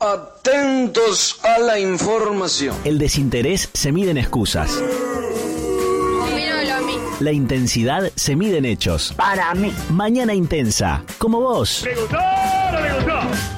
Atentos a la información. El desinterés se mide en excusas. La intensidad se mide en hechos. Para mí. Mañana intensa, como vos. ¿Le gustó o no le gustó?